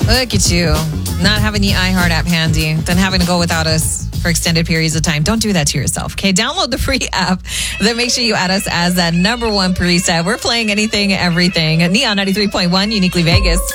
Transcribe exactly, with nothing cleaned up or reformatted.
Look at you. Not having the iHeart app handy, then having to go without us for extended periods of time. Don't do that to yourself, okay? Download the free app. Then make sure you add us as that number one preset. We're playing anything, everything. Neon ninety-three point one, uniquely Vegas.